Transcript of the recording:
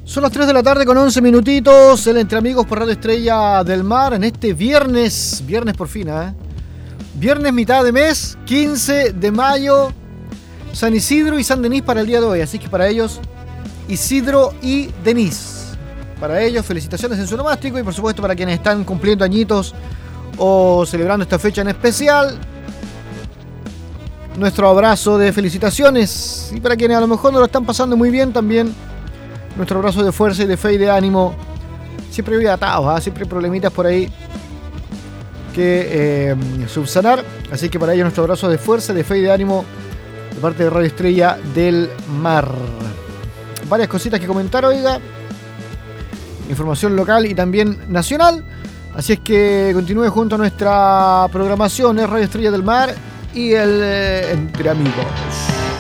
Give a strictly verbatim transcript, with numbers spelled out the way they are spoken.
Son las tres de la tarde con once minutitos, el Entre Amigos por Radio Estrella del Mar, en este viernes, viernes por fin, ¿eh? Viernes mitad de mes, quince de mayo, San Isidro y San Denis para el día de hoy, así que para ellos, Isidro y Denis. Para ellos, felicitaciones en su nomástico y por supuesto para quienes están cumpliendo añitos o celebrando esta fecha en especial, nuestro abrazo de felicitaciones. Y para quienes a lo mejor no lo están pasando muy bien también, nuestro abrazo de fuerza y de fe y de ánimo. Siempre hay atados, ¿eh? Siempre hay problemitas por ahí que eh, subsanar. Así que para ello nuestro abrazo de fuerza, de fe y de ánimo de parte de Radio Estrella del Mar. Varias cositas que comentar, oiga. Información local y también nacional. Así es que continúe junto a nuestra programación, es Radio Estrella del Mar y el eh, Entre Amigos.